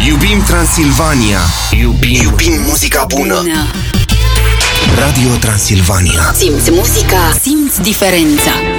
Iubim Transilvania. Iubim muzica bună. Radio Transilvania. Simți muzica, simți diferența.